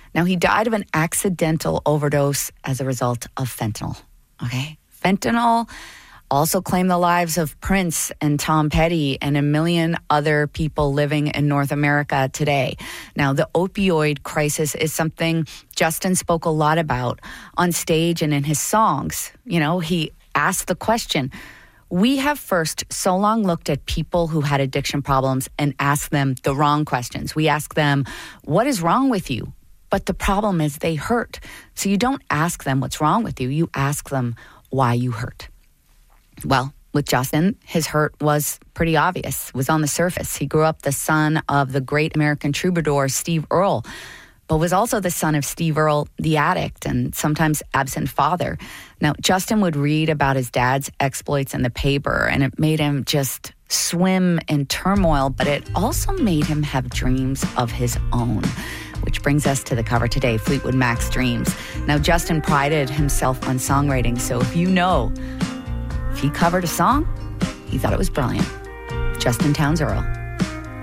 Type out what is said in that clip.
Now, he died of an accidental overdose as a result of fentanyl. Okay? Fentanyl also claimed the lives of Prince and Tom Petty and a million other people living in North America today. Now, the opioid crisis is something Justin spoke a lot about on stage and in his songs. You know, he asked the question, we have first so long looked at people who had addiction problems and asked them the wrong questions. We ask them, what is wrong with you? But the problem is they hurt. So you don't ask them what's wrong with you. You ask them why you hurt. Well, with Justin, his hurt was pretty obvious. It was on the surface. He grew up the son of the great American troubadour Steve Earle, but was also the son of Steve Earle, the addict and sometimes absent father. Now, Justin would read about his dad's exploits in the paper, and it made him just swim in turmoil, but it also made him have dreams of his own. Which brings us to the cover today, Fleetwood Mac's Dreams. Now, Justin prided himself on songwriting, so if he covered a song, he thought it was brilliant. Justin Townes Earle.